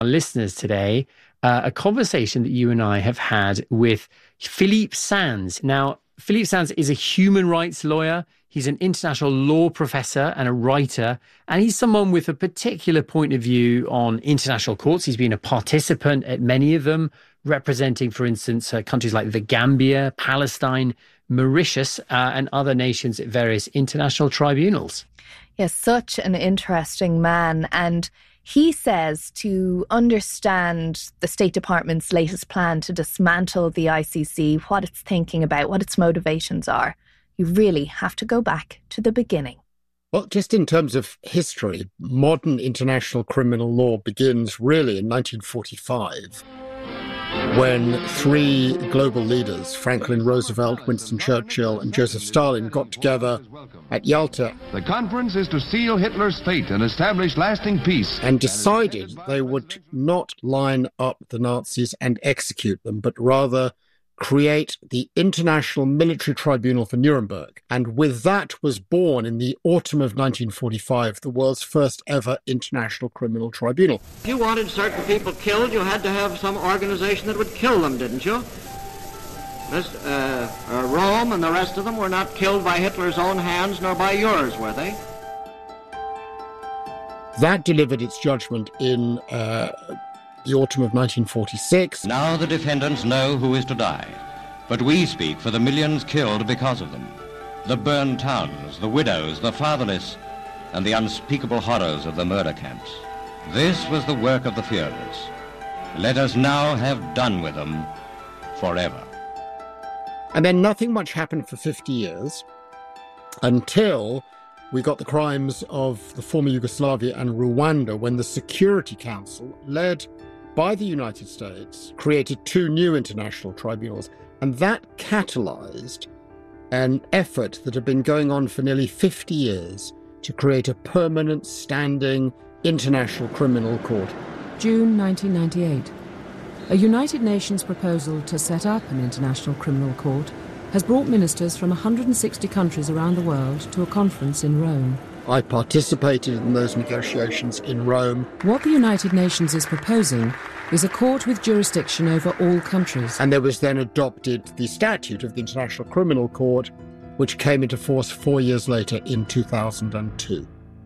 our listeners today a conversation that you and I have had with Philippe Sands. Now, Philippe Sands is a human rights lawyer. He's an international law professor and a writer, and he's someone with a particular point of view on international courts. He's been a participant at many of them, representing, for instance, countries like the Gambia, Palestine, Mauritius, and other nations at various international tribunals. Yes, such an interesting man. And he says to understand the State Department's latest plan to dismantle the ICC, what it's thinking about, what its motivations are, you really have to go back to the beginning. Well, just in terms of history, modern international criminal law begins really in 1945, when three global leaders, Franklin Roosevelt, Winston Churchill, and Joseph Stalin, got together at Yalta. The conference is to seal Hitler's fate and establish lasting peace. And decided they would not line up the Nazis and execute them, but rather create the International Military Tribunal for Nuremberg. And with that was born, in the autumn of 1945, the world's first ever International Criminal Tribunal. If you wanted certain people killed, you had to have some organization that would kill them, didn't you? Rome and the rest of them were not killed by Hitler's own hands, nor by yours, were they? That delivered its judgment in the autumn of 1946. Now the defendants know who is to die, but we speak for the millions killed because of them. The burned towns, the widows, the fatherless, and the unspeakable horrors of the murder camps. This was the work of the Führers. Let us now have done with them forever. And then nothing much happened for 50 years until we got the crimes of the former Yugoslavia and Rwanda, when the Security Council, led by the United States, created two new international tribunals. And that catalyzed an effort that had been going on for nearly 50 years to create a permanent standing international criminal court. June 1998. A United Nations proposal to set up an international criminal court has brought ministers from 160 countries around the world to a conference in Rome. I participated in those negotiations in Rome. What the United Nations is proposing is a court with jurisdiction over all countries. And there was then adopted the statute of the International Criminal Court, which came into force 4 years later in 2002.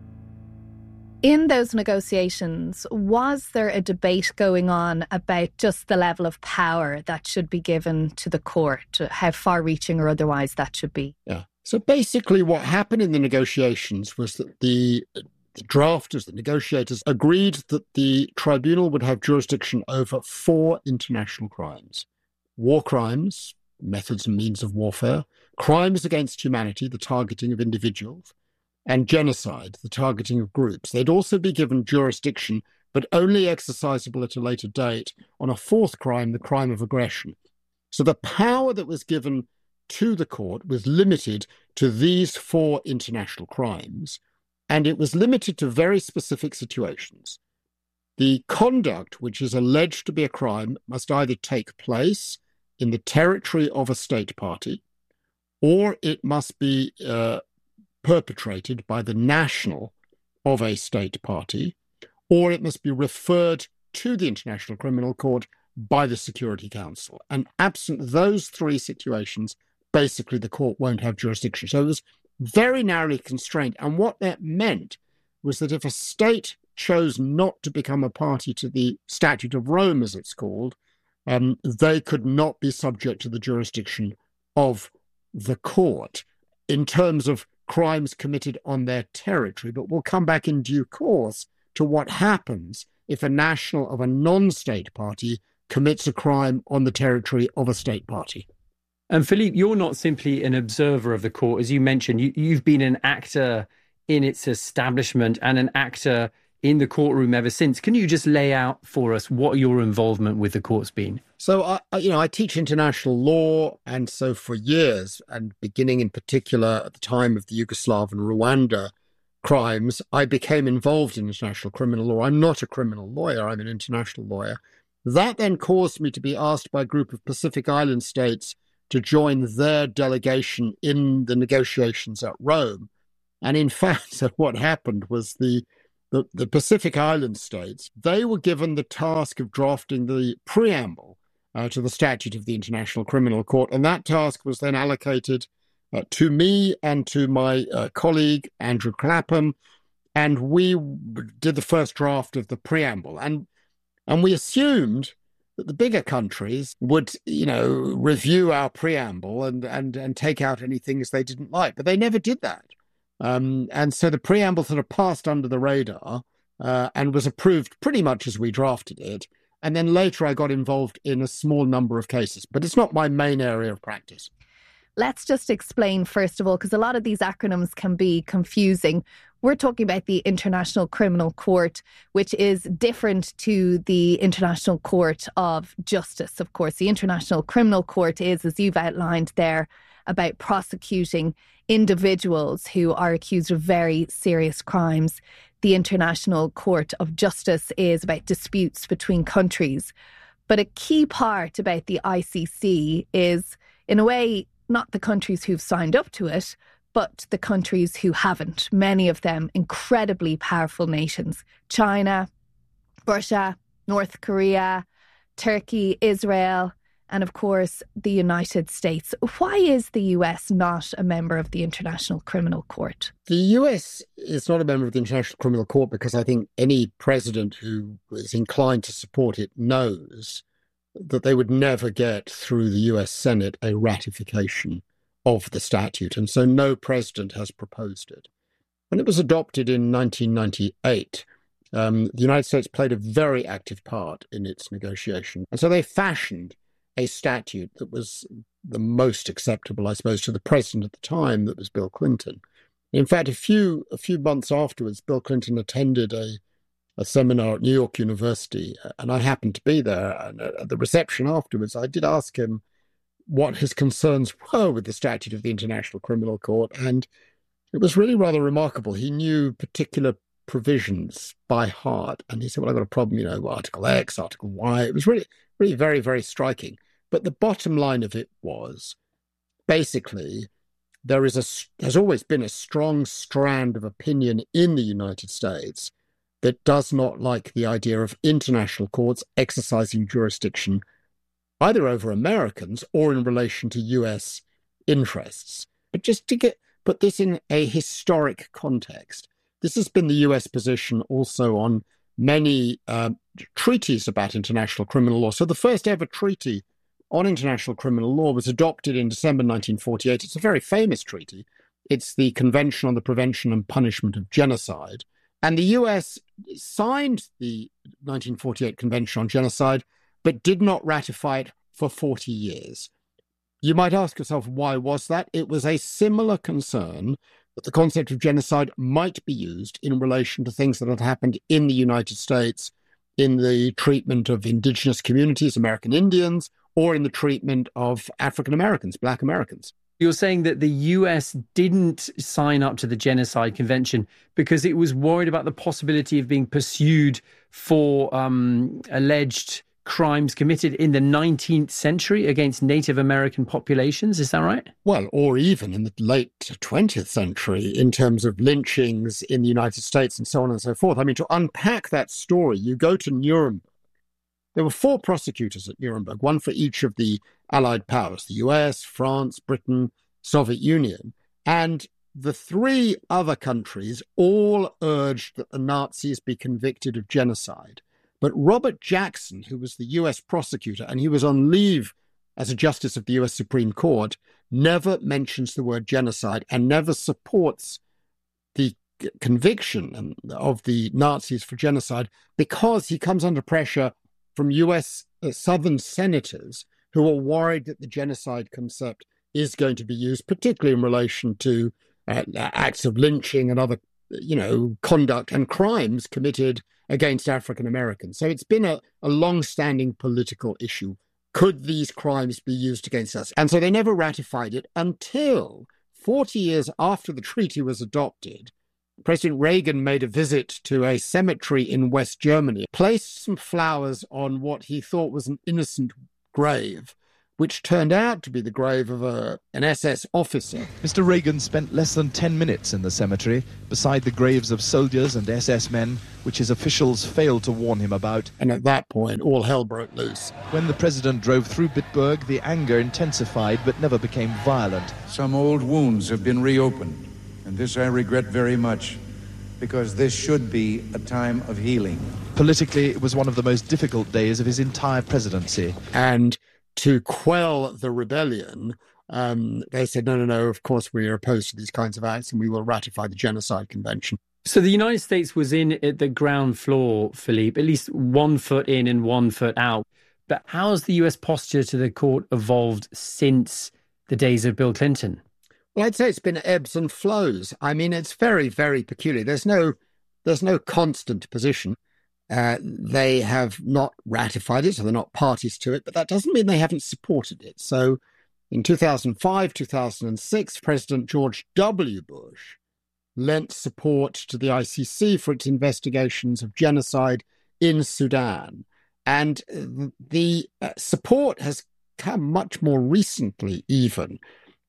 In those negotiations, was there a debate going on about just the level of power that should be given to the court, how far-reaching or otherwise that should be? Yeah. So basically what happened in the negotiations was that the drafters, the negotiators, agreed that the tribunal would have jurisdiction over 4 international crimes: war crimes, methods and means of warfare; crimes against humanity, the targeting of individuals; and genocide, the targeting of groups. They'd also be given jurisdiction, but only exercisable at a later date, on a 4th crime, the crime of aggression. So the power that was given to the court was limited to these 4 international crimes, and it was limited to very specific situations. The conduct which is alleged to be a crime must either take place in the territory of a state party, or it must be perpetrated by the national of a state party, or it must be referred to the International Criminal Court by the Security Council. And absent those 3 situations, basically the court won't have jurisdiction. So it was very narrowly constrained. And what that meant was that if a state chose not to become a party to the Statute of Rome, as it's called, they could not be subject to the jurisdiction of the court in terms of crimes committed on their territory. But we'll come back in due course to what happens if a national of a non-state party commits a crime on the territory of a state party. And Philippe, you're not simply an observer of the court. As you mentioned, you've been an actor in its establishment and an actor in the courtroom ever since. Can you just lay out for us what your involvement with the court's been? So, I teach international law, and so for years, and beginning in particular at the time of the Yugoslav and Rwanda crimes, I became involved in international criminal law. I'm not a criminal lawyer, I'm an international lawyer. That then caused me to be asked by a group of Pacific Island states to join their delegation in the negotiations at Rome. And in fact, so what happened was the the Pacific Island states, they were given the task of drafting the preamble to the Statute of the International Criminal Court. And that task was then allocated to me and to my colleague, Andrew Clapham. And we did the first draft of the preamble. And we assumed that the bigger countries would, review our preamble and take out any things they didn't like. But they never did that. And so the preamble sort of passed under the radar and was approved pretty much as we drafted it. And then later I got involved in a small number of cases. But it's not my main area of practice. Let's just explain, first of all, because a lot of these acronyms can be confusing. We're talking about the International Criminal Court, which is different to the International Court of Justice. Of course, the International Criminal Court is, as you've outlined there, about prosecuting individuals who are accused of very serious crimes. The International Court of Justice is about disputes between countries. But a key part about the ICC is, in a way, not the countries who've signed up to it, but the countries who haven't. Many of them incredibly powerful nations. China, Russia, North Korea, Turkey, Israel, and of course, the United States. Why is the US not a member of the International Criminal Court? The US is not a member of the International Criminal Court because I think any president who is inclined to support it knows that they would never get through the US Senate a ratification of the statute. And so no president has proposed it. When it was adopted in 1998, the United States played a very active part in its negotiation. And so they fashioned a statute that was the most acceptable, I suppose, to the president at the time, that was Bill Clinton. In fact, a few months afterwards, Bill Clinton attended a seminar at New York University, and I happened to be there. And at the reception afterwards, I did ask him what his concerns were with the statute of the International Criminal Court, and it was really rather remarkable. He knew particular provisions by heart, and he said, well, I've got a problem, Article X, Article Y. It was really, really very, very striking. But the bottom line of it was, basically, there's always been a strong strand of opinion in the United States that does not like the idea of international courts exercising jurisdiction either over Americans or in relation to US interests. But just to put this in a historic context, this has been the US position also on many treaties about international criminal law. So the first ever treaty on international criminal law was adopted in December 1948. It's a very famous treaty. It's the Convention on the Prevention and Punishment of Genocide. And the US signed the 1948 Convention on Genocide, but did not ratify it for 40 years. You might ask yourself, why was that? It was a similar concern that the concept of genocide might be used in relation to things that had happened in the United States, in the treatment of indigenous communities, American Indians, or in the treatment of African Americans, Black Americans. You're saying that the US didn't sign up to the Genocide Convention because it was worried about the possibility of being pursued for alleged crimes committed in the 19th century against Native American populations. Is that right? Well, or even in the late 20th century in terms of lynchings in the United States and so on and so forth. I mean, to unpack that story, you go to Nuremberg. There were 4 prosecutors at Nuremberg, one for each of the Allied powers, the US, France, Britain, Soviet Union. And the 3 other countries all urged that the Nazis be convicted of genocide. But Robert Jackson, who was the US prosecutor, and he was on leave as a justice of the US Supreme Court, never mentions the word genocide and never supports the conviction of the Nazis for genocide because he comes under pressure from US Southern senators who are worried that the genocide concept is going to be used, particularly in relation to acts of lynching and other, conduct and crimes committed against African Americans. So it's been a long-standing political issue. Could these crimes be used against us? And so they never ratified it until 40 years after the treaty was adopted. President Reagan made a visit to a cemetery in West Germany, placed some flowers on what he thought was an innocent grave, which turned out to be the grave of an SS officer. Mr. Reagan spent less than 10 minutes in the cemetery, beside the graves of soldiers and SS men, which his officials failed to warn him about. And at that point, all hell broke loose. When the president drove through Bitburg, the anger intensified but never became violent. Some old wounds have been reopened, and this I regret very much, because this should be a time of healing. Politically, it was one of the most difficult days of his entire presidency. And to quell the rebellion, they said, no, of course we are opposed to these kinds of acts and we will ratify the Genocide Convention. So the United States was in at the ground floor, Philippe, at least 1 foot in and 1 foot out. But how has the US posture to the court evolved since the days of Bill Clinton? Well, I'd say it's been ebbs and flows. I mean, it's very, very peculiar. There's no constant position. They have not ratified it, so they're not parties to it, but that doesn't mean they haven't supported it. So in 2005, 2006, President George W. Bush lent support to the ICC for its investigations of genocide in Sudan. And the support has come much more recently, even.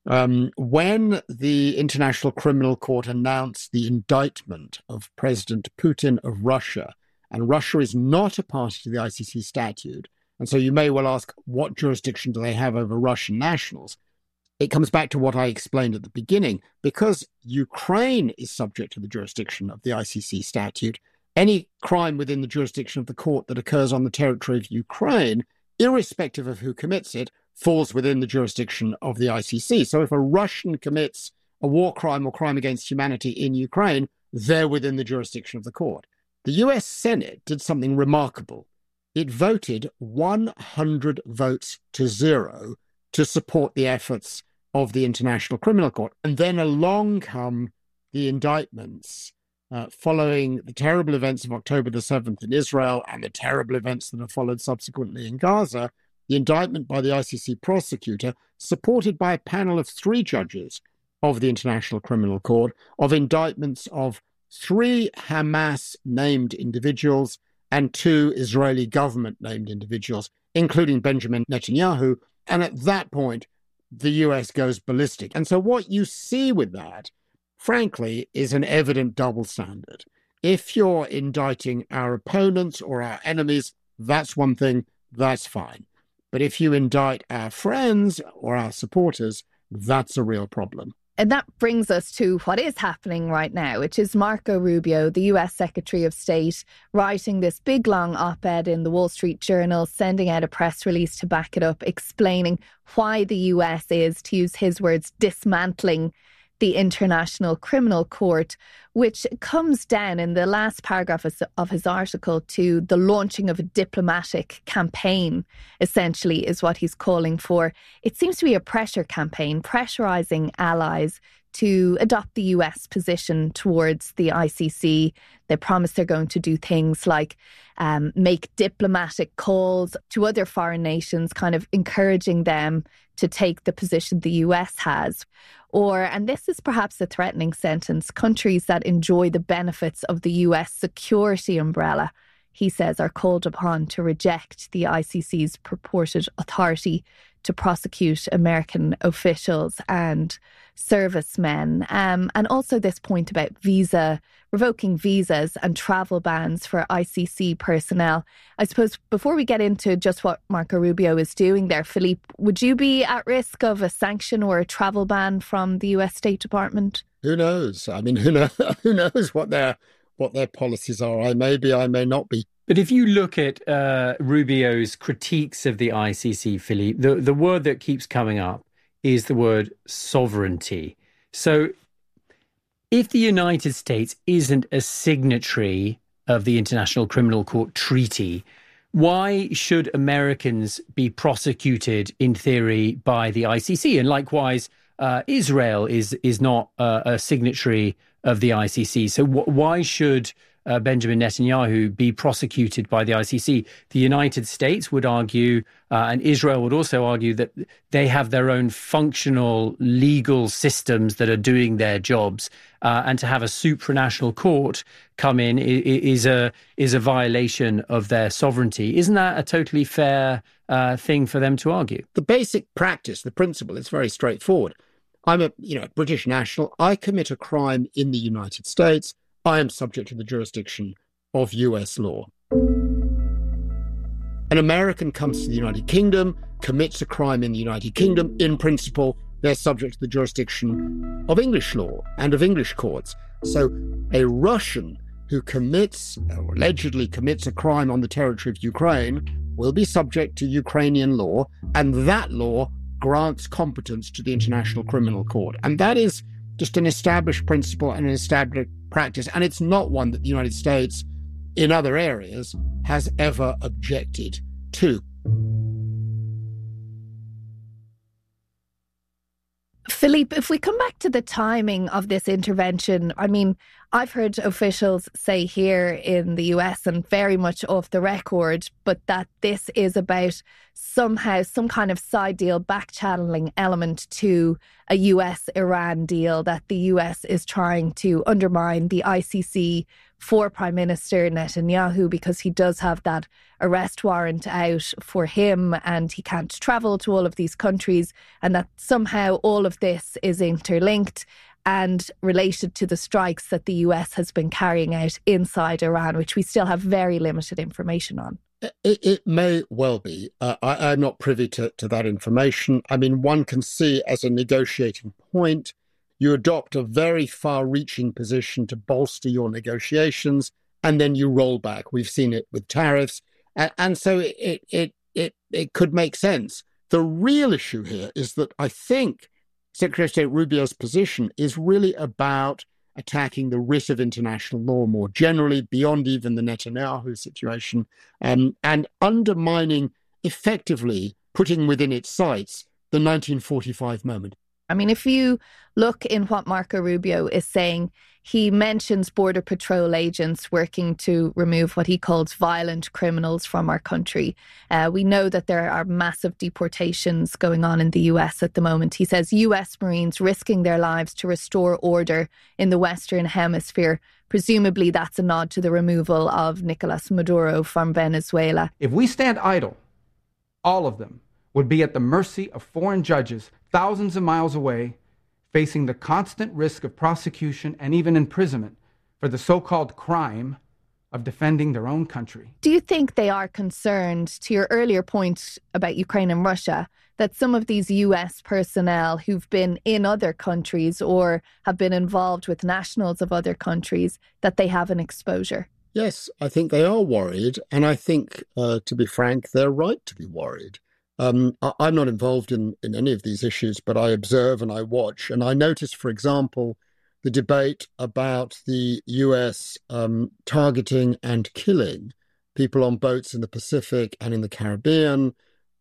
When the International Criminal Court announced the indictment of President Putin of Russia, and Russia is not a party to the ICC statute, and so you may well ask, what jurisdiction do they have over Russian nationals? It comes back to what I explained at the beginning. Because Ukraine is subject to the jurisdiction of the ICC statute, any crime within the jurisdiction of the court that occurs on the territory of Ukraine, irrespective of who commits it, falls within the jurisdiction of the ICC. So if a Russian commits a war crime or crime against humanity in Ukraine, they're within the jurisdiction of the court. The US Senate did something remarkable. It voted 100 votes to 0 to support the efforts of the International Criminal Court. And then along come the indictments following the terrible events of October the 7th in Israel and the terrible events that have followed subsequently in Gaza. The indictment by the ICC prosecutor, supported by a panel of 3 judges of the International Criminal Court, of indictments of 3 Hamas-named individuals and 2 Israeli government-named individuals, including Benjamin Netanyahu. And at that point, the US goes ballistic. And so what you see with that, frankly, is an evident double standard. If you're indicting our opponents or our enemies, that's one thing, that's fine. But if you indict our friends or our supporters, that's a real problem. And that brings us to what is happening right now, which is Marco Rubio, the US Secretary of State, writing this big, long op-ed in the Wall Street Journal, sending out a press release to back it up, explaining why the US is, to use his words, dismantling the International Criminal Court, which comes down in the last paragraph of his article to the launching of a diplomatic campaign, essentially, is what he's calling for. It seems to be a pressure campaign, pressurising allies to adopt the US position towards the ICC. They promise they're going to do things like make diplomatic calls to other foreign nations, kind of encouraging them to take the position the US has. Or, and this is perhaps a threatening sentence, countries that enjoy the benefits of the US security umbrella, he says, are called upon to reject the ICC's purported authority to prosecute American officials and servicemen. And also this point about revoking visas and travel bans for ICC personnel. I suppose before we get into just what Marco Rubio is doing there, Philippe, would you be at risk of a sanction or a travel ban from the US State Department? Who knows? I mean, who knows what their policies are? I may be, I may not be. But if you look at Rubio's critiques of the ICC, Philippe, the word that keeps coming up is the word sovereignty. So if the United States isn't a signatory of the International Criminal Court Treaty, why should Americans be prosecuted in theory by the ICC? And likewise, Israel is not a signatory of the ICC. So why should Benjamin Netanyahu be prosecuted by the ICC. The United States would argue, and Israel would also argue, that they have their own functional legal systems that are doing their jobs. And to have a supranational court come in is a violation of their sovereignty. Isn't that a totally fair thing for them to argue? The basic practice, the principle, is very straightforward. I'm a British national. I commit a crime in the United States. I am subject to the jurisdiction of US law. An American comes to the United Kingdom, commits a crime in the United Kingdom. In principle, they're subject to the jurisdiction of English law and of English courts. So a Russian who commits or allegedly commits a crime on the territory of Ukraine will be subject to Ukrainian law, and that law grants competence to the International Criminal Court. And that is just an established principle and an established practice. And it's not one that the United States, in other areas, has ever objected to. Philippe, if we come back to the timing of this intervention, I mean, I've heard officials say here in the US, and very much off the record, but that this is about somehow some kind of side deal, back-channeling element to a US-Iran deal, that the US is trying to undermine the ICC for Prime Minister Netanyahu because he does have that arrest warrant out for him and he can't travel to all of these countries, and that somehow all of this is interlinked and related to the strikes that the US has been carrying out inside Iran, which we still have very limited information on. It may well be. I'm not privy to that information. I mean, one can see as a negotiating point, you adopt a very far-reaching position to bolster your negotiations, and then you roll back. We've seen it with tariffs. And so it could make sense. The real issue here is that I think Secretary of State Rubio's position is really about attacking the writ of international law more generally, beyond even the Netanyahu situation, and undermining, effectively putting within its sights the 1945 moment. I mean, if you look in what Marco Rubio is saying, he mentions Border Patrol agents working to remove what he calls violent criminals from our country. We know that there are massive deportations going on in the US at the moment. He says US Marines risking their lives to restore order in the Western Hemisphere. Presumably that's a nod to the removal of Nicolas Maduro from Venezuela. If we stand idle, all of them would be at the mercy of foreign judges thousands of miles away, facing the constant risk of prosecution and even imprisonment for the so-called crime of defending their own country. Do you think they are concerned, to your earlier point about Ukraine and Russia, that some of these US personnel who've been in other countries or have been involved with nationals of other countries, that they have an exposure? Yes, I think they are worried. And I think, to be frank, they're right to be worried. I'm not involved in any of these issues, but I observe and I watch. And I notice, for example, the debate about the US targeting and killing people on boats in the Pacific and in the Caribbean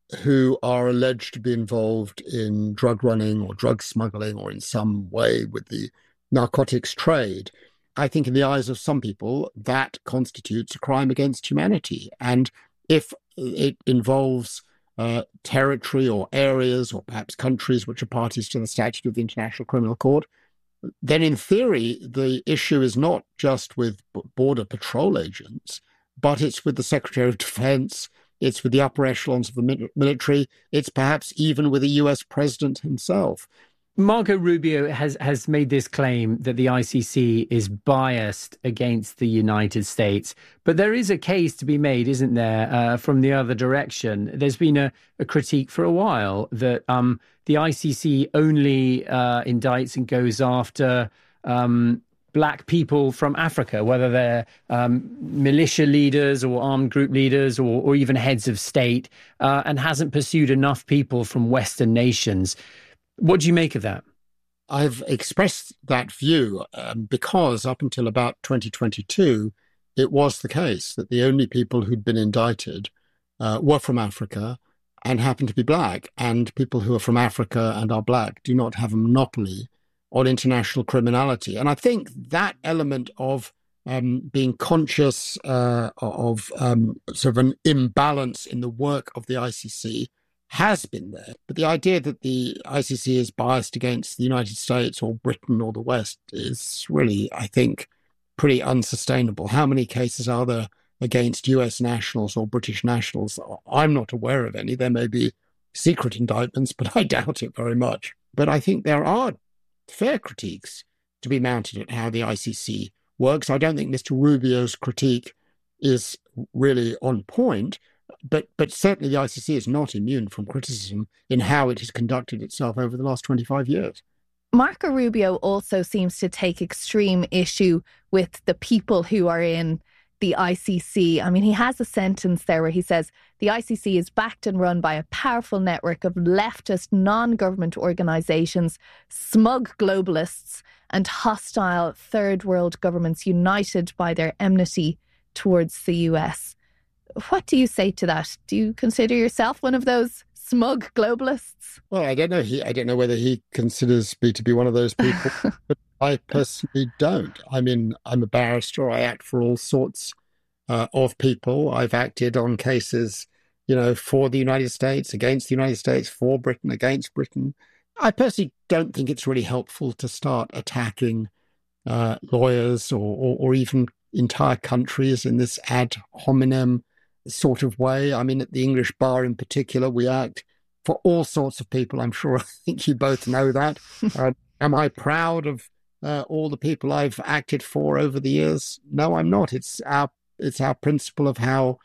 who are alleged to be involved in drug running or drug smuggling or in some way with the narcotics trade. I think in the eyes of some people, that constitutes a crime against humanity. And if it involves territory or areas or perhaps countries which are parties to the statute of the International Criminal Court, then in theory, the issue is not just with border patrol agents, but it's with the Secretary of Defense, it's with the upper echelons of the military, it's perhaps even with the US president himself. Marco Rubio has made this claim that the ICC is biased against the United States. But there is a case to be made, isn't there, from the other direction? There's been a critique for a while that the ICC only indicts and goes after black people from Africa, whether they're militia leaders or armed group leaders or even heads of state, and hasn't pursued enough people from Western nations. What do you make of that? I've expressed that view because up until about 2022, it was the case that the only people who'd been indicted were from Africa and happened to be black. And people who are from Africa and are black do not have a monopoly on international criminality. And I think that element of being conscious of sort of an imbalance in the work of the ICC has been there. But the idea that the ICC is biased against the United States or Britain or the West is really, I think, pretty unsustainable. How many cases are there against US nationals or British nationals? I'm not aware of any. There may be secret indictments, but I doubt it very much. But I think there are fair critiques to be mounted at how the ICC works. I don't think Mr. Rubio's critique is really on point, but certainly the ICC is not immune from criticism in how it has conducted itself over the last 25 years. Marco Rubio also seems to take extreme issue with the people who are in the ICC. I mean, he has a sentence there where he says, the ICC is backed and run by a powerful network of leftist non-government organisations, smug globalists and hostile third world governments united by their enmity towards the US. What do you say to that? Do you consider yourself one of those smug globalists? Well, I don't know. I don't know whether he considers me to be one of those people, but I personally don't. I mean, I'm a barrister. I act for all sorts of people. I've acted on cases, for the United States, against the United States, for Britain, against Britain. I personally don't think it's really helpful to start attacking lawyers or even entire countries in this ad hominem sort of way. I mean, at the English bar in particular, we act for all sorts of people. I think you both know that. Am I proud of all the people I've acted for over the years? No, I'm not. It's our principle of how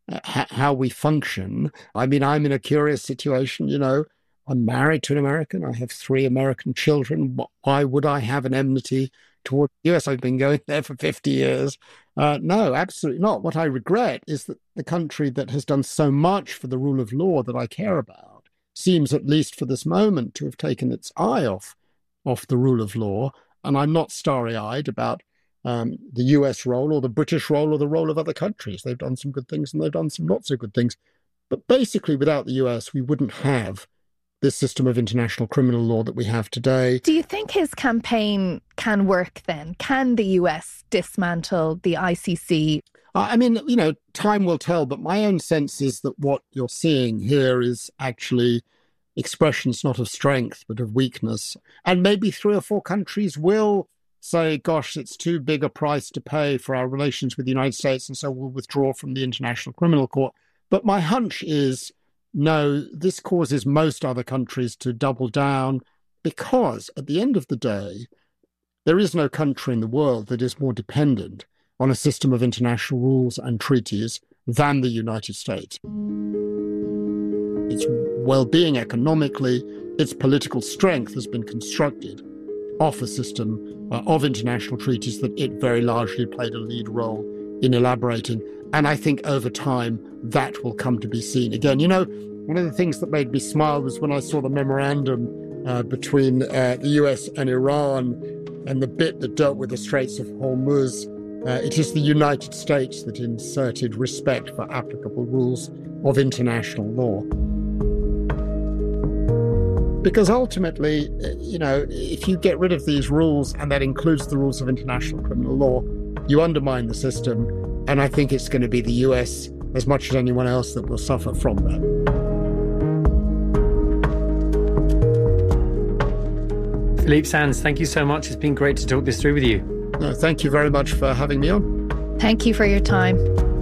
we function. I mean, I'm in a curious situation, I'm married to an American. I have 3 American children. Why would I have an enmity toward the US? I've been going there for 50 years. No, absolutely not. What I regret is that the country that has done so much for the rule of law that I care about seems, at least for this moment, to have taken its eye off the rule of law. And I'm not starry-eyed about the US role or the British role or the role of other countries. They've done some good things and they've done some not so good things. But basically, without the US, we wouldn't have this system of international criminal law that we have today. Do you think his campaign can work then? Can the US dismantle the ICC? I mean, time will tell, but my own sense is that what you're seeing here is actually expressions not of strength, but of weakness. And maybe 3 or 4 countries will say, gosh, it's too big a price to pay for our relations with the United States, and so we'll withdraw from the International Criminal Court. But my hunch is, no, this causes most other countries to double down, because at the end of the day, there is no country in the world that is more dependent on a system of international rules and treaties than the United States. Its well-being economically, its political strength has been constructed off a system of international treaties that it very largely played a lead role in elaborating. And I think over time, that will come to be seen. Again, one of the things that made me smile was when I saw the memorandum between the US and Iran and the bit that dealt with the Straits of Hormuz. It is the United States that inserted respect for applicable rules of international law. Because ultimately, if you get rid of these rules, and that includes the rules of international criminal law, you undermine the system. And I think it's going to be the US, as much as anyone else, that will suffer from that. Philippe Sands, thank you so much. It's been great to talk this through with you. No, thank you very much for having me on. Thank you for your time.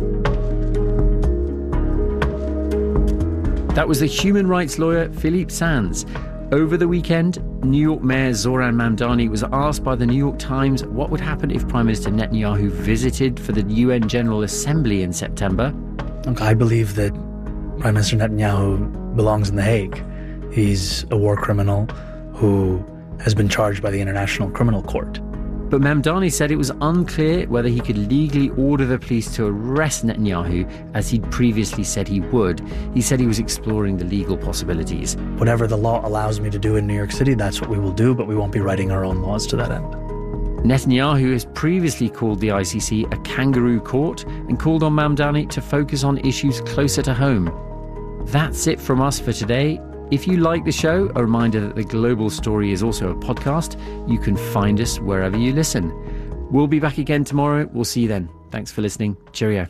That was the human rights lawyer Philippe Sands. Over the weekend, New York Mayor Zoran Mamdani was asked by the New York Times what would happen if Prime Minister Netanyahu visited for the UN General Assembly in September. I believe that Prime Minister Netanyahu belongs in The Hague. He's a war criminal who has been charged by the International Criminal Court. But Mamdani said it was unclear whether he could legally order the police to arrest Netanyahu, as he'd previously said he would. He said he was exploring the legal possibilities. Whatever the law allows me to do in New York City, that's what we will do, but we won't be writing our own laws to that end. Netanyahu has previously called the ICC a kangaroo court and called on Mamdani to focus on issues closer to home. That's it from us for today. If you like the show, a reminder that The Global Story is also a podcast. You can find us wherever you listen. We'll be back again tomorrow. We'll see you then. Thanks for listening. Cheerio.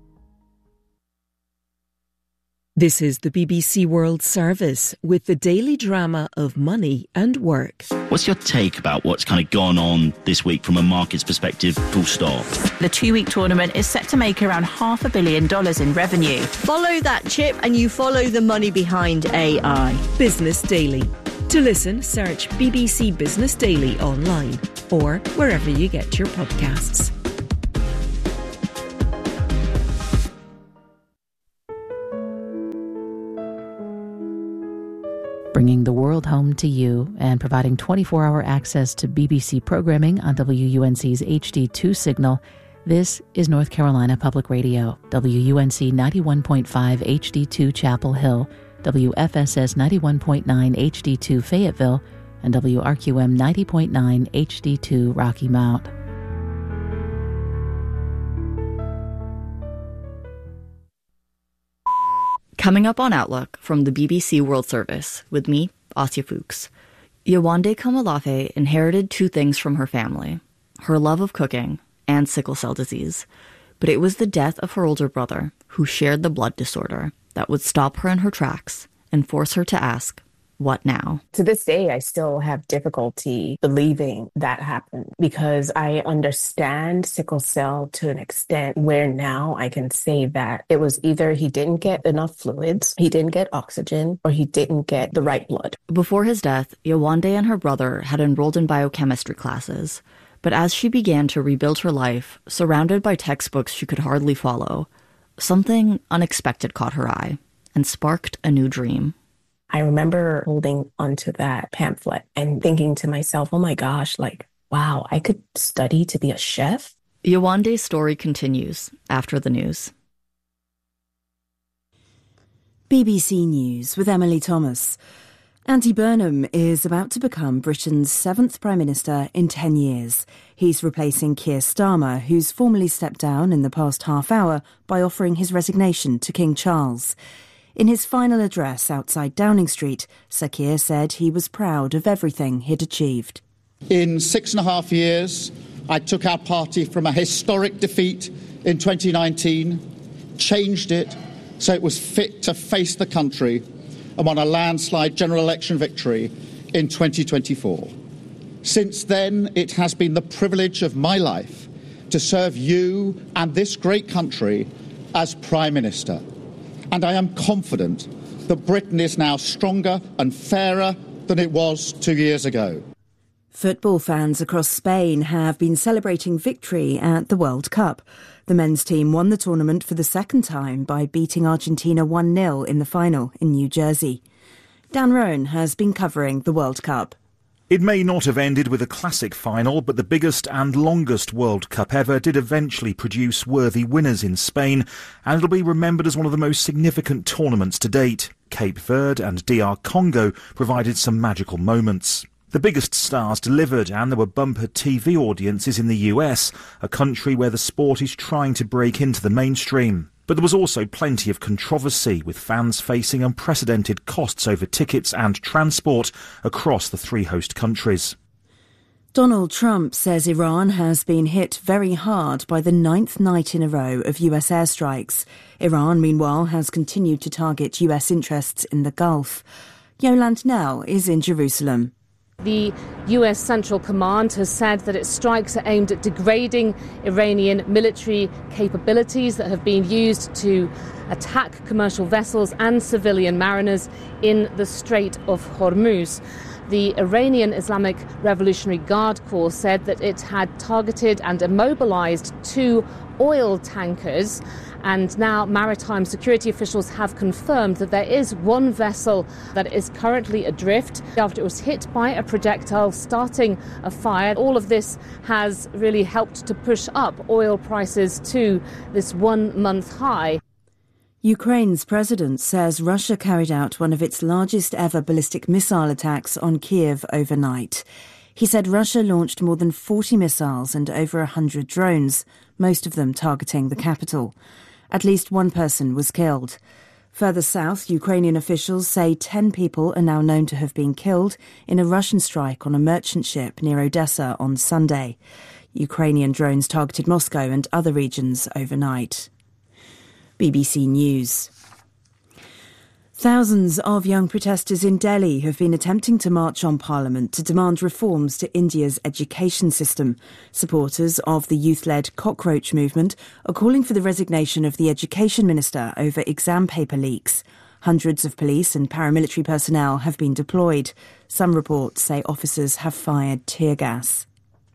This is the BBC World Service with the daily drama of money and work. What's your take about what's kind of gone on this week from a market's perspective, full stop? The 2-week tournament is set to make around $500 million in revenue. Follow that chip and you follow the money behind AI. Business Daily. To listen, search BBC Business Daily online or wherever you get your podcasts. Bringing the world home to you and providing 24-hour access to BBC programming on WUNC's HD2 signal, this is North Carolina Public Radio, WUNC 91.5 HD2 Chapel Hill, WFSS 91.9 HD2 Fayetteville, and WRQM 90.9 HD2 Rocky Mount. Coming up on Outlook from the BBC World Service with me, Asya Fuchs. Yewande Komolafe inherited 2 things from her family, her love of cooking and sickle cell disease. But it was the death of her older brother, who shared the blood disorder, that would stop her in her tracks and force her to ask, what now? To this day, I still have difficulty believing that happened because I understand sickle cell to an extent where now I can say that it was either he didn't get enough fluids, he didn't get oxygen, or he didn't get the right blood. Before his death, Yewande and her brother had enrolled in biochemistry classes. But as she began to rebuild her life, surrounded by textbooks she could hardly follow, something unexpected caught her eye and sparked a new dream. I remember holding onto that pamphlet and thinking to myself, oh my gosh, wow, I could study to be a chef. Yewande's story continues after the news. BBC News with Emily Thomas. Andy Burnham is about to become Britain's 7th Prime Minister in 10 years. He's replacing Keir Starmer, who's formally stepped down in the past half hour by offering his resignation to King Charles. In his final address outside Downing Street, Sir Keir said he was proud of everything he'd achieved. In 6.5 years, I took our party from a historic defeat in 2019, changed it so it was fit to face the country, and won a landslide general election victory in 2024. Since then, it has been the privilege of my life to serve you and this great country as Prime Minister. And I am confident that Britain is now stronger and fairer than it was 2 years ago. Football fans across Spain have been celebrating victory at the World Cup. The men's team won the tournament for the second time by beating Argentina 1-0 in the final in New Jersey. Dan Roan has been covering the World Cup. It may not have ended with a classic final, but the biggest and longest World Cup ever did eventually produce worthy winners in Spain, and it'll be remembered as one of the most significant tournaments to date. Cape Verde and DR Congo provided some magical moments. The biggest stars delivered, and there were bumper TV audiences in the US, a country where the sport is trying to break into the mainstream. But there was also plenty of controversy, with fans facing unprecedented costs over tickets and transport across the 3 host countries. Donald Trump says Iran has been hit very hard by the 9th night in a row of US airstrikes. Iran, meanwhile, has continued to target US interests in the Gulf. Yolande Knell is in Jerusalem. The US Central Command has said that its strikes are aimed at degrading Iranian military capabilities that have been used to attack commercial vessels and civilian mariners in the Strait of Hormuz. The Iranian Islamic Revolutionary Guard Corps said that it had targeted and immobilized 2 oil tankers, and now maritime security officials have confirmed that there is 1 vessel that is currently adrift after it was hit by a projectile starting a fire. All of this has really helped to push up oil prices to this 1-month high. Ukraine's president says Russia carried out one of its largest ever ballistic missile attacks on Kiev overnight. He said Russia launched more than 40 missiles and over 100 drones, most of them targeting the capital. At least 1 person was killed. Further south, Ukrainian officials say 10 people are now known to have been killed in a Russian strike on a merchant ship near Odessa on Sunday. Ukrainian drones targeted Moscow and other regions overnight. BBC News. Thousands of young protesters in Delhi have been attempting to march on Parliament to demand reforms to India's education system. Supporters of the youth-led Cockroach movement are calling for the resignation of the education minister over exam paper leaks. Hundreds of police and paramilitary personnel have been deployed. Some reports say officers have fired tear gas.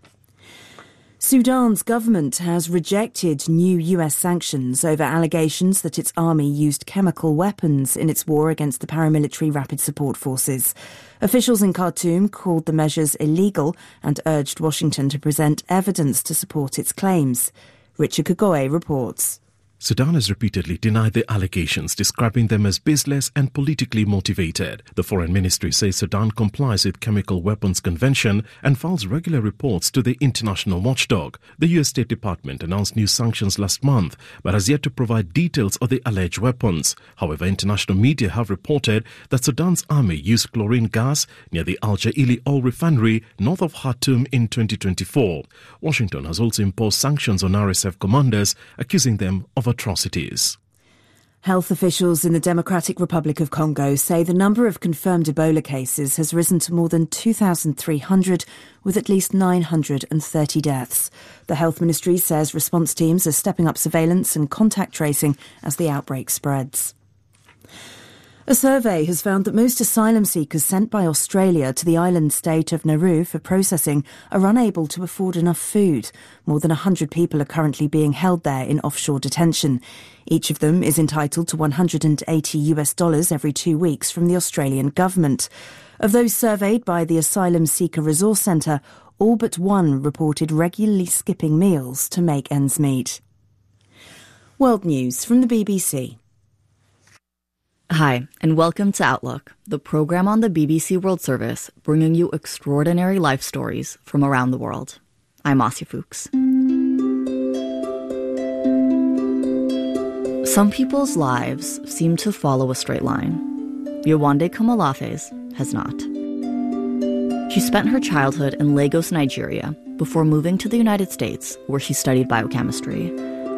Sudan's government has rejected new US sanctions over allegations that its army used chemical weapons in its war against the paramilitary Rapid Support Forces. Officials in Khartoum called the measures illegal and urged Washington to present evidence to support its claims. Richard Kagoe reports. Sudan has repeatedly denied the allegations, describing them as baseless and politically motivated. The Foreign Ministry says Sudan complies with Chemical Weapons Convention and files regular reports to the international watchdog. The US State Department announced new sanctions last month, but has yet to provide details of the alleged weapons. However, international media have reported that Sudan's army used chlorine gas near the Al Jaili oil refinery north of Khartoum in 2024. Washington has also imposed sanctions on RSF commanders, accusing them of atrocities. Health officials in the Democratic Republic of Congo say the number of confirmed Ebola cases has risen to more than 2,300, with at least 930 deaths. The health ministry says response teams are stepping up surveillance and contact tracing as the outbreak spreads. A survey has found that most asylum seekers sent by Australia to the island state of Nauru for processing are unable to afford enough food. More than 100 people are currently being held there in offshore detention. Each of them is entitled to $180 every 2 weeks from the Australian government. Of those surveyed by the Asylum Seeker Resource Centre, all but one reported regularly skipping meals to make ends meet. World News from the BBC. Hi, and welcome to Outlook, the program on the BBC World Service bringing you extraordinary life stories from around the world. I'm Asya Fuchs. Some people's lives seem to follow a straight line. Yewande Komolafe's has not. She spent her childhood in Lagos, Nigeria, before moving to the United States, where she studied biochemistry.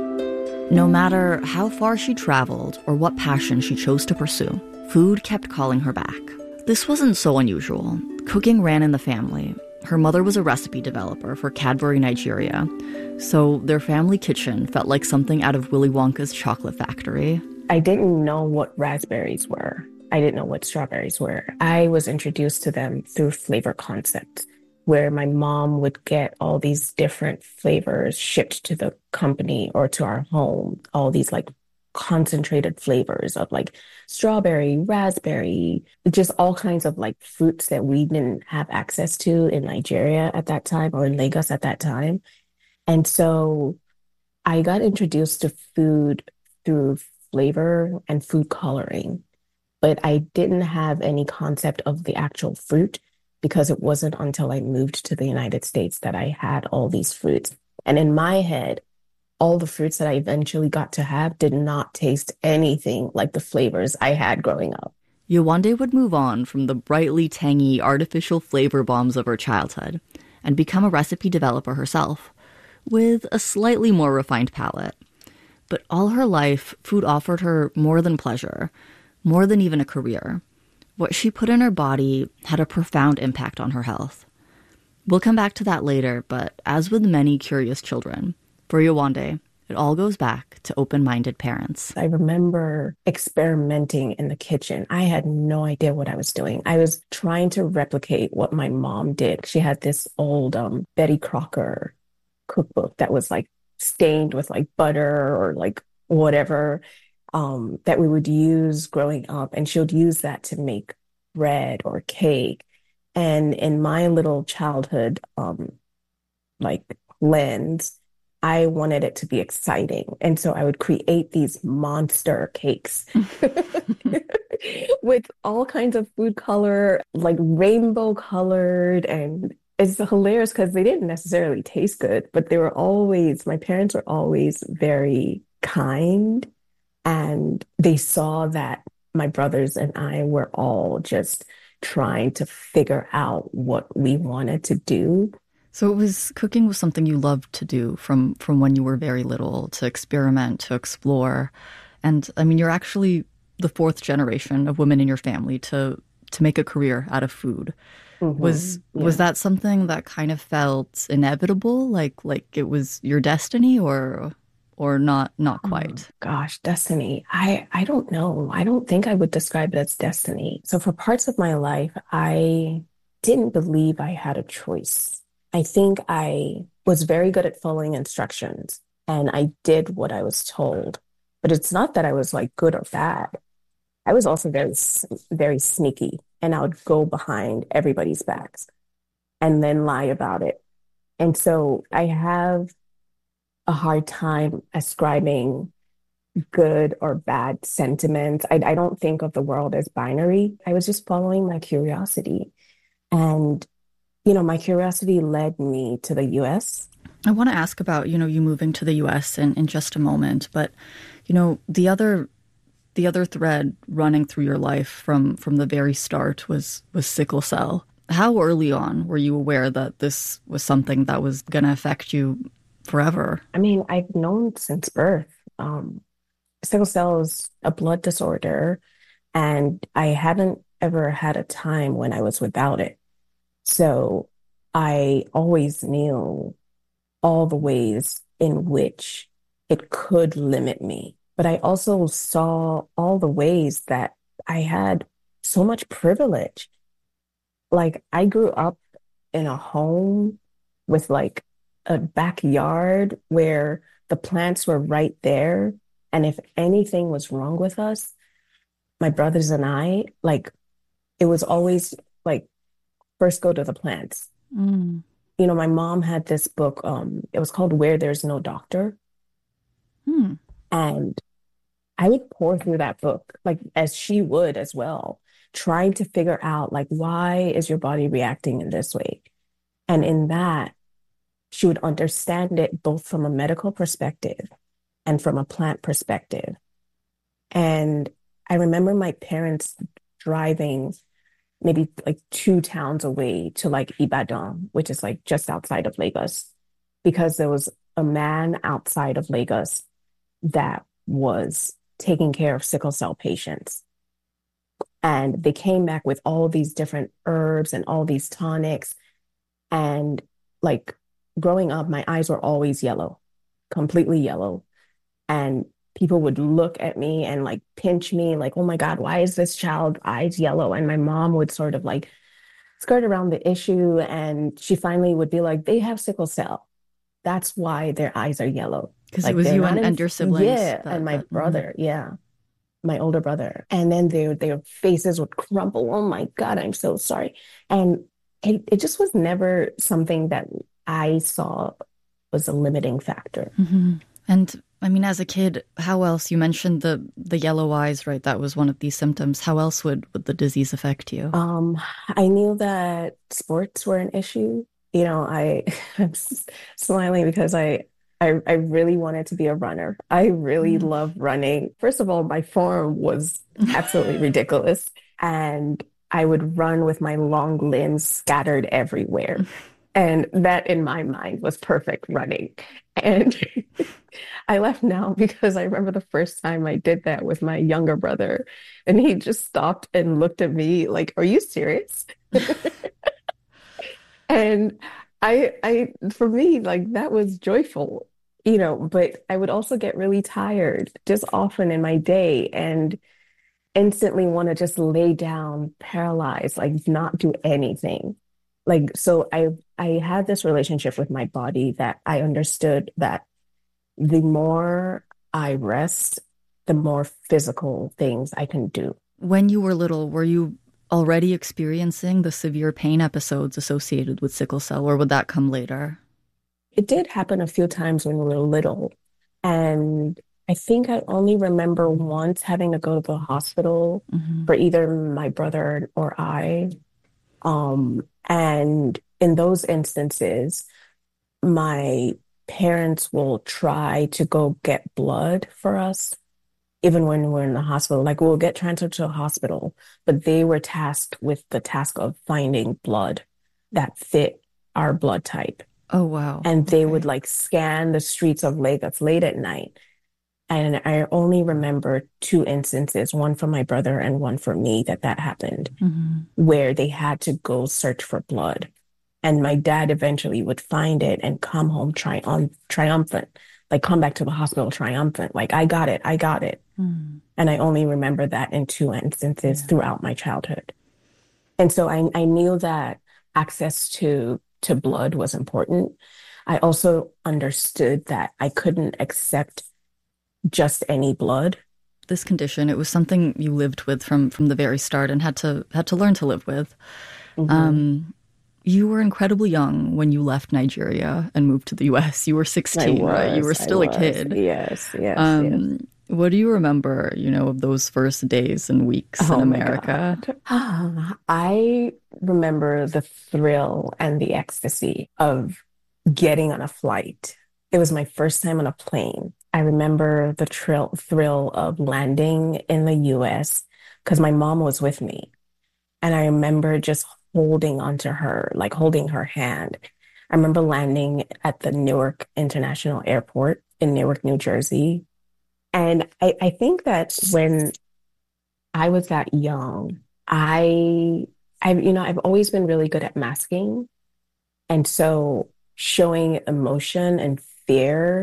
No matter how far she traveled or what passion she chose to pursue, food kept calling her back. This wasn't so unusual. Cooking ran in the family. Her mother was a recipe developer for Cadbury Nigeria, so their family kitchen felt like something out of Willy Wonka's chocolate factory. I didn't know what raspberries were. I didn't know what strawberries were. I was introduced to them through flavor concepts, where my mom would get all these different flavors shipped to the company or to our home, all these like concentrated flavors of like strawberry, raspberry, just all kinds of like fruits that we didn't have access to in Nigeria at that time or in Lagos at that time. And so I got introduced to food through flavor and food coloring, but I didn't have any concept of the actual fruit, because it wasn't until I moved to the United States that I had all these fruits. And in my head, all the fruits that I eventually got to have did not taste anything like the flavors I had growing up. Yewande would move on from the brightly tangy artificial flavor bombs of her childhood and become a recipe developer herself, with a slightly more refined palate. But all her life, food offered her more than pleasure, more than even a career. What she put in her body had a profound impact on her health. We'll come back to that later, but as with many curious children, for Yewande, it all goes back to open-minded parents. I remember experimenting in the kitchen. I had no idea what I was doing. I was trying to replicate what my mom did. She had this old Betty Crocker cookbook that was like stained with like butter or like whatever that we would use growing up. And she would use that to make bread or cake. And in my little childhood, like lens, I wanted it to be exciting. And so I would create these monster cakes with all kinds of food color, like rainbow colored. And it's hilarious because they didn't necessarily taste good, but they were always, my parents were always very kind. And they saw that my brothers and I were all just trying to figure out what we wanted to do. So cooking was something you loved to do from when you were very little, to experiment, to explore. And I mean, you're actually the fourth generation of women in your family to make a career out of food. Mm-hmm. Was that something that kind of felt inevitable, like it was your destiny, or not quite? Oh, gosh, destiny. I don't know. I don't think I would describe it as destiny. So for parts of my life, I didn't believe I had a choice. I think I was very good at following instructions, and I did what I was told. But it's not that I was like good or bad. I was also very, very sneaky, and I would go behind everybody's backs and then lie about it. And so I have a hard time ascribing good or bad sentiments. I don't think of the world as binary. I was just following my curiosity. And, my curiosity led me to the US. I want to ask about, you moving to the US in just a moment. But, the other thread running through your life from the very start was sickle cell. How early on were you aware that this was something that was going to affect you forever? I mean, I've known since birth. Sickle cell is a blood disorder, and I haven't ever had a time when I was without it. So I always knew all the ways in which it could limit me. But I also saw all the ways that I had so much privilege. Like, I grew up in a home with like a backyard where the plants were right there. And if anything was wrong with us, my brothers and I, like, it was always like, first go to the plants. Mm. My mom had this book, it was called Where There's No Doctor. Mm. And I would pour through that book, like, as she would as well, trying to figure out, like, why is your body reacting in this way? And in that, she would understand it both from a medical perspective and from a plant perspective. And I remember my parents driving maybe like 2 towns away to like Ibadan, which is like just outside of Lagos, because there was a man outside of Lagos that was taking care of sickle cell patients. And they came back with all these different herbs and all these tonics. And like, growing up, my eyes were always yellow, completely yellow. And people would look at me and like pinch me, like, oh my God, why is this child's eyes yellow? And my mom would sort of like skirt around the issue. And she finally would be like, they have sickle cell. That's why their eyes are yellow. Because like, it was you and your siblings. Yeah, and my brother, yeah, my older brother. And then their faces would crumple. Oh my God, I'm so sorry. And it just was never something that I saw was a limiting factor. Mm-hmm. And I mean, as a kid, how else? You mentioned the yellow eyes, right? That was one of these symptoms. How else would the disease affect you? I knew that sports were an issue. I'm smiling because I really wanted to be a runner. I really love running. First of all, my form was absolutely ridiculous. And I would run with my long limbs scattered everywhere. And that, in my mind, was perfect running. And I laugh now because I remember the first time I did that with my younger brother. And he just stopped and looked at me like, are you serious? And for me, like, that was joyful, but I would also get really tired just often in my day and instantly want to just lay down, paralyzed, like not do anything. Like, so I had this relationship with my body that I understood that the more I rest, the more physical things I can do. When you were little, were you already experiencing the severe pain episodes associated with sickle cell, or would that come later? It did happen a few times when we were little. And I think I only remember once having to go to the hospital for either my brother or I. And in those instances, my parents will try to go get blood for us, even when we're in the hospital. Like, we'll get transferred to a hospital, but they were tasked with the task of finding blood that fit our blood type. Oh, wow. And they would like scan the streets of Lagos late at night. And I only remember 2 instances, one for my brother and one for me, that happened, where they had to go search for blood. And my dad eventually would find it and come home triumphant, like come back to the hospital triumphant, like, I got it. And I only remember that in 2 instances throughout my childhood. And so I knew that access to blood was important. I also understood that I couldn't accept just any blood. This condition, it was something you lived with from the very start and had to learn to live with. You were incredibly young when you left Nigeria and moved to the US. You were 16, right? You were still a kid. Yes. What do you remember, of those first days and weeks in America? I remember the thrill and the ecstasy of getting on a flight. It was my first time on a plane. I remember the thrill of landing in the US because my mom was with me. And I remember just holding onto her, like holding her hand. I remember landing at the Newark International Airport in Newark, New Jersey. And I think that when I was that young, I've always been really good at masking. And so showing emotion and fear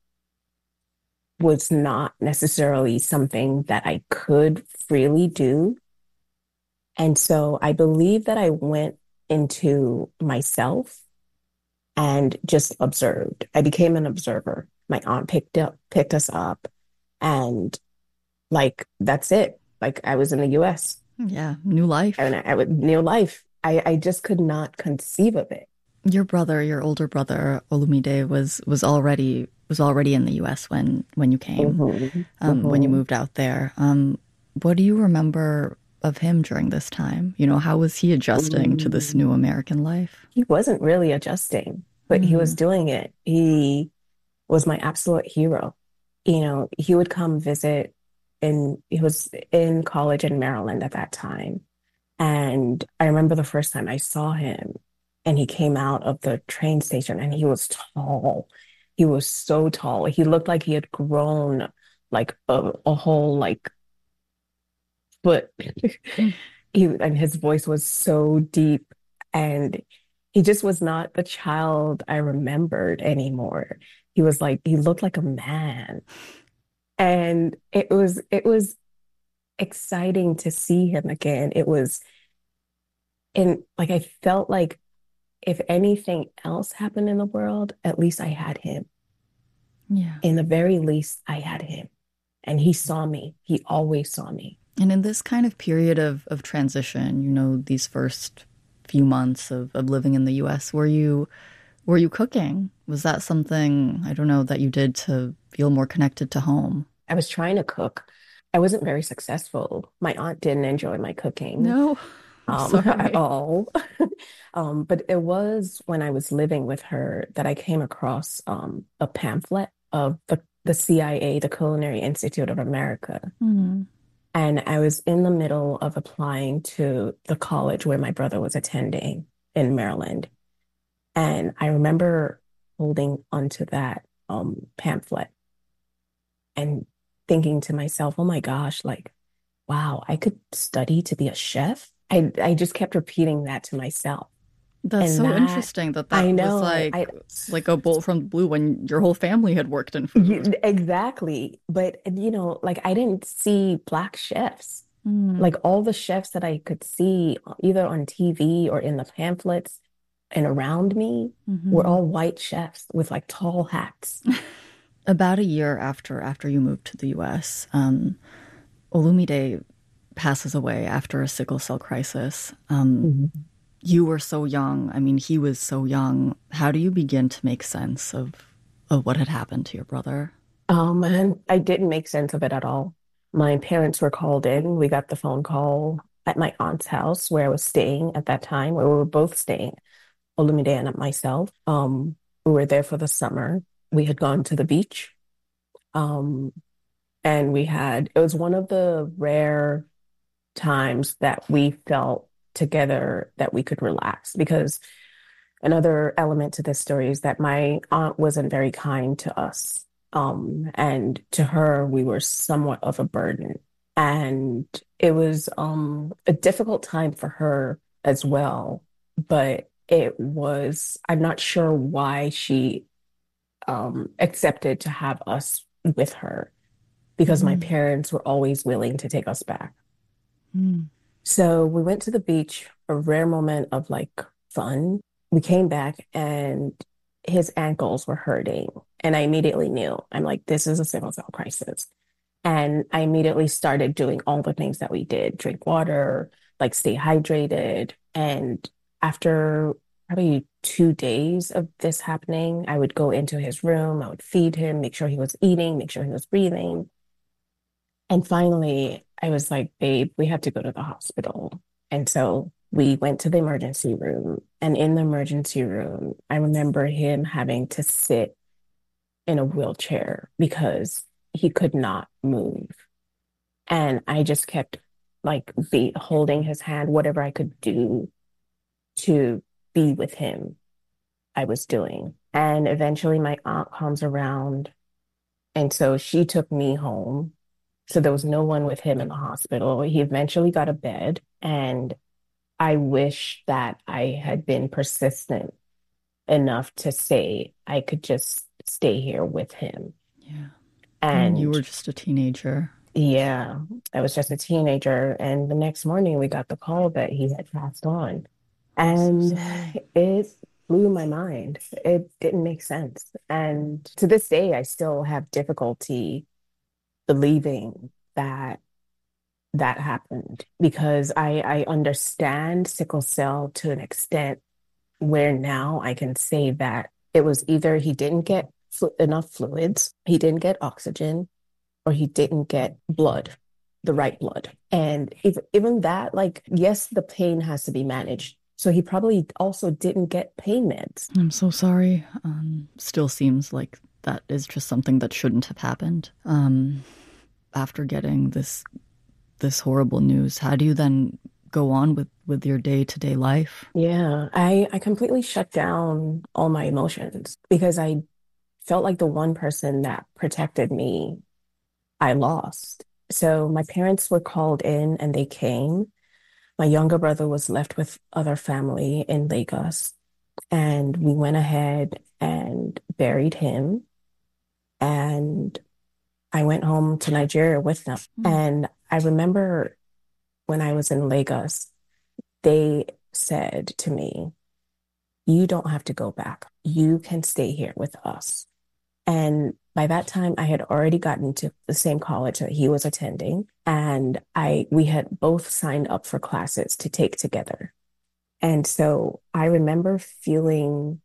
was not necessarily something that I could freely do. And so I believe that I went into myself and just observed. I became an observer. My aunt picked us up, and like, that's it. Like, I was in the US. Yeah, new life. And new life. I just could not conceive of it. Your older brother, Olumide, was already in the US when you came, when you moved out there. What do you remember of him during this time? How was he adjusting to this new American life? He wasn't really adjusting, but he was doing it. He was my absolute hero. He would come visit, and he was in college in Maryland at that time. And I remember the first time I saw him, and he came out of the train station, and he was tall. He was so tall. He looked like he had grown like a whole foot. And his voice was so deep, and he just was not the child I remembered anymore. He looked like a man. And it was exciting to see him again. I felt like if anything else happened in the world, at least I had him. Yeah. In the very least, I had him. And he saw me. He always saw me. And in this kind of period of transition, these first few months of living in the US, were you cooking? Was that something, I don't know, that you did to feel more connected to home? I was trying to cook. I wasn't very successful. My aunt didn't enjoy my cooking. No. At all. But it was when I was living with her that I came across a pamphlet of the CIA, the Culinary Institute of America. Mm-hmm. And I was in the middle of applying to the college where my brother was attending in Maryland. And I remember holding onto that pamphlet and thinking to myself, oh my gosh, wow, I could study to be a chef. I just kept repeating that to myself. That's interesting that was like a bolt from the blue when your whole family had worked in food. Exactly. But, I didn't see Black chefs. All the chefs that I could see either on TV or in the pamphlets and around me were all white chefs with tall hats. About a year after you moved to the U.S., Olumide passes away after a sickle cell crisis. You were so young. I mean, he was so young. How do you begin to make sense of what had happened to your brother? Oh, man, I didn't make sense of it at all. My parents were called in. We got the phone call at my aunt's house where I was staying at that time, where we were both staying, Olumide and myself. We were there for the summer. We had gone to the beach. And it was one of the rare times that we felt together that we could relax, because Another element to this story is that my aunt wasn't very kind to us. And to her, we were somewhat of a burden. And it was a difficult time for her as well. But I'm not sure why she accepted to have us with her, because my parents were always willing to take us back. So we went to the beach, a rare moment of like fun. We came back and his ankles were hurting. And I immediately knew, I'm like, this is a sickle cell crisis. And I immediately started doing all the things that we did, drink water, like stay hydrated. And after probably 2 days of this happening, I would go into his room, I would feed him, make sure he was eating, make sure he was breathing. And finally, I was like, babe, we have to go to the hospital. And so we went to the emergency room. And in the emergency room, I remember him having to sit in a wheelchair because he could not move. And I just kept like holding his hand, whatever I could do to be with him, I was doing. And eventually my aunt comes around. And so she took me home. So there was no one with him in the hospital. He eventually got a bed. And I wish that I had been persistent enough to say I could just stay here with him. Yeah. And you were just a teenager. Yeah, I was just a teenager. And the next morning we got the call that he had passed on. And it blew my mind. It didn't make sense. And to this day, I still have difficulty believing that that happened, because I understand sickle cell to an extent where now I can say that it was either he didn't get enough fluids, he didn't get oxygen, or he didn't get blood, the right blood. And even that, like, yes, the pain has to be managed. So he probably also didn't get pain meds. I'm so sorry. Still seems like that is just something that shouldn't have happened. After getting this horrible news, how do you then go on with your day-to-day life? Yeah, I completely shut down all my emotions because I felt like the one person that protected me, I lost. So my parents were called in and they came. My younger brother was left with other family in Lagos, and we went ahead and buried him. And I went home to Nigeria with them. And I remember when I was in Lagos, they said to me, you don't have to go back. You can stay here with us. And by that time, I had already gotten to the same college that he was attending. And we had both signed up for classes to take together. And so I remember feeling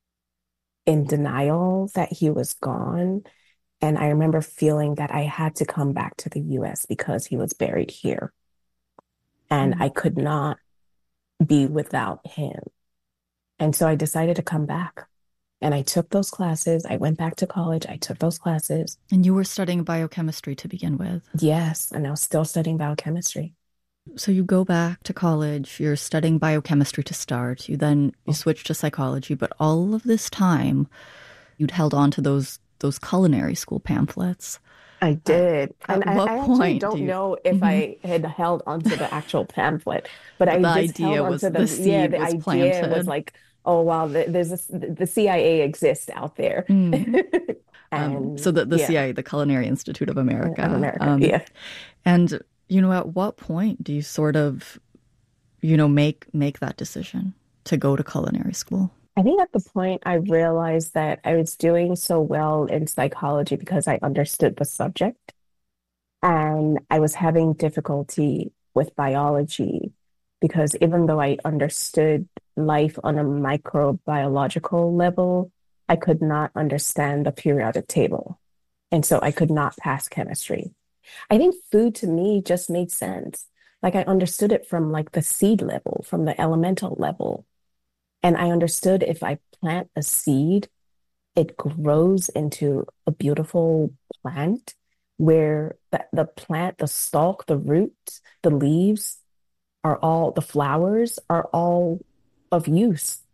in denial that he was gone. And I remember feeling that I had to come back to the US because he was buried here. And I could not be without him. And so I decided to come back. And I took those classes. I went back to college. I took those classes. And you were studying biochemistry to begin with? Yes. And I was still studying biochemistry. So you go back to college. You're studying biochemistry to start. You switch to psychology. But all of this time, you'd held on to those culinary school pamphlets. I did. At and what I point actually don't know if I had held onto the actual pamphlet, but I just held onto the seed. The idea planted. Was like, oh, wow, the CIA exists out there. So the CIA, the Culinary Institute of America. Yeah. And, at what point do you sort of, make that decision to go to culinary school? I think at the point I realized that I was doing so well in psychology because I understood the subject. And I was having difficulty with biology because even though I understood life on a microbiological level, I could not understand the periodic table. And so I could not pass chemistry. I think food to me just made sense. Like I understood it from like the seed level, from the elemental level. And I understood if I plant a seed, it grows into a beautiful plant where the plant, the stalk, the roots, the leaves the flowers are all of use.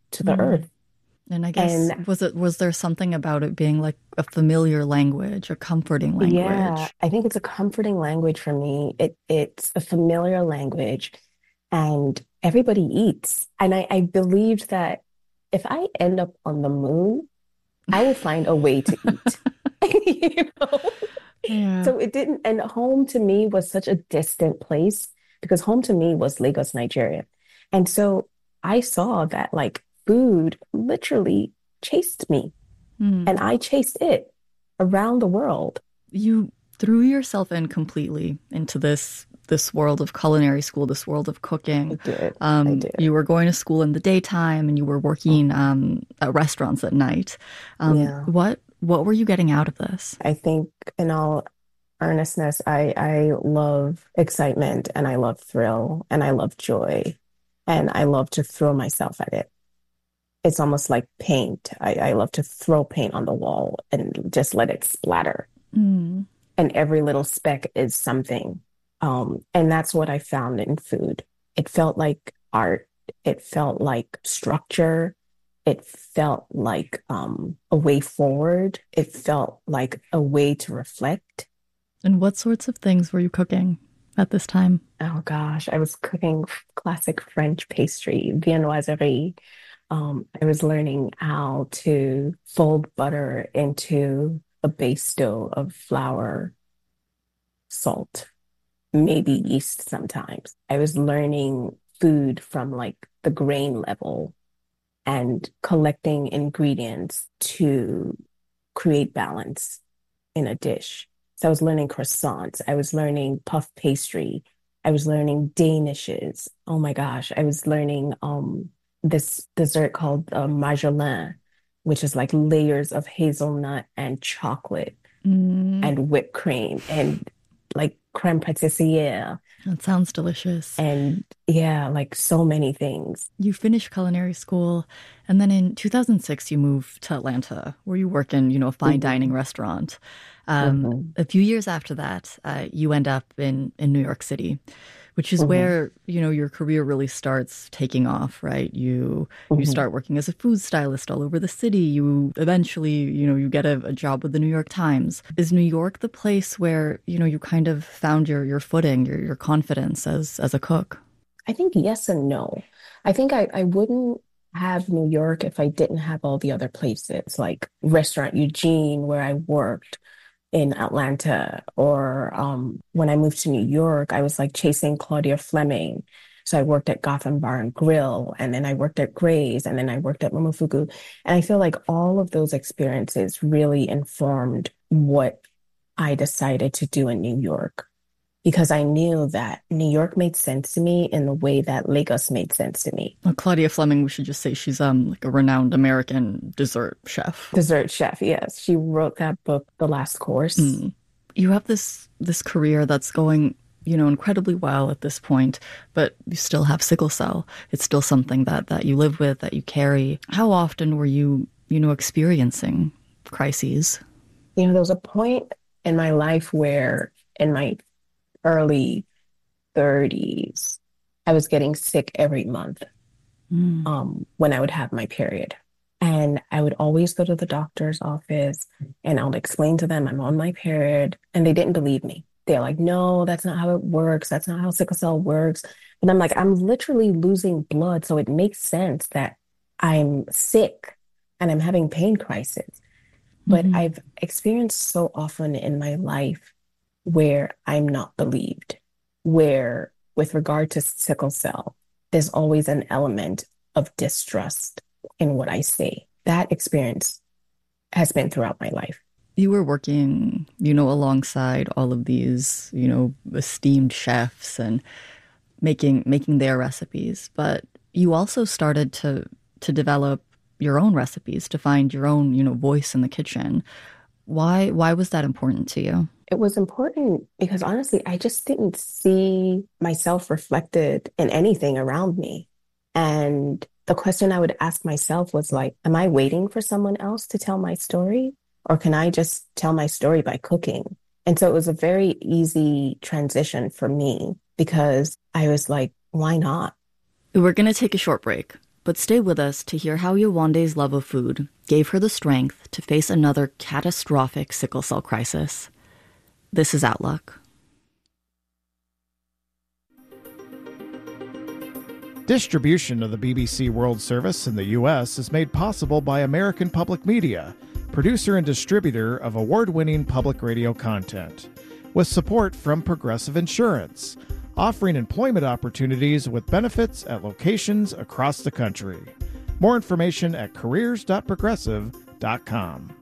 to the earth. And I guess, was there something about it being like a familiar language, a comforting language? Yeah, I think it's a comforting language for me. It's a familiar language, and everybody eats. And I believed that if I end up on the moon, I will find a way to eat. You know? Yeah. So it didn't, and home to me was such a distant place because home to me was Lagos, Nigeria. And so I saw that like food literally chased me and I chased it around the world. You threw yourself in completely into this world of culinary school, this world of cooking. I did. You were going to school in the daytime and you were working at restaurants at night. What were you getting out of this? I think in all earnestness, I love excitement and I love thrill and I love joy and I love to throw myself at it. It's almost like paint. I love to throw paint on the wall and just let it splatter. And every little speck is something. And that's what I found in food. It felt like art. It felt like structure. It felt like a way forward. It felt like a way to reflect. And what sorts of things were you cooking at this time? Oh gosh, I was cooking classic French pastry, viennoiserie. I was learning how to fold butter into a base dough of flour, salt, maybe yeast sometimes. I was learning food from like the grain level and collecting ingredients to create balance in a dish. So I was learning croissants. I was learning puff pastry. I was learning danishes. Oh my gosh. I was learning this dessert called Marjolaine, which is like layers of hazelnut and chocolate and whipped cream and like crème pâtissière. That sounds delicious. And yeah, like so many things. You finished culinary school, and then in 2006, you moved to Atlanta, where you work in, a fine dining restaurant. A few years after that, you end up in New York City, which is where, your career really starts taking off, right? You start working as a food stylist all over the city. You eventually, you get a job with the New York Times. Is New York the place where, you kind of found your footing, your confidence as a cook? I think yes and no. I think I wouldn't have New York if I didn't have all the other places, like Restaurant Eugene, where I worked, in Atlanta, or when I moved to New York, I was like chasing Claudia Fleming. So I worked at Gotham Bar and Grill, and then I worked at Gray's, and then I worked at Momofuku. And I feel like all of those experiences really informed what I decided to do in New York, because I knew that New York made sense to me in the way that Lagos made sense to me. Well, Claudia Fleming, we should just say she's like a renowned American dessert chef. Dessert chef, yes. She wrote that book, The Last Course. You have this career that's going, incredibly well at this point, but you still have sickle cell. It's still something that you live with, that you carry. How often were you, experiencing crises? There was a point in my life where in my early 30s, I was getting sick every month when I would have my period. And I would always go to the doctor's office and I would explain to them I'm on my period. And they didn't believe me. They're like, no, that's not how it works. That's not how sickle cell works. And I'm like, I'm literally losing blood. So it makes sense that I'm sick and I'm having pain crisis. But I've experienced so often in my life where I'm not believed, where with regard to sickle cell, there's always an element of distrust in what I say. That experience has been throughout my life. You were working, alongside all of these, esteemed chefs and making their recipes, but you also started to develop your own recipes, to find your own, voice in the kitchen. Why was that important to you? It was important because honestly, I just didn't see myself reflected in anything around me. And the question I would ask myself was like, am I waiting for someone else to tell my story? Or can I just tell my story by cooking? And so it was a very easy transition for me because I was like, why not? We're going to take a short break. But stay with us to hear how Yewande's love of food gave her the strength to face another catastrophic sickle cell crisis. This is Outlook. Distribution of the BBC World Service in the U.S. is made possible by American Public Media, producer and distributor of award-winning public radio content, with support from Progressive Insurance, offering employment opportunities with benefits at locations across the country. More information at careers.progressive.com.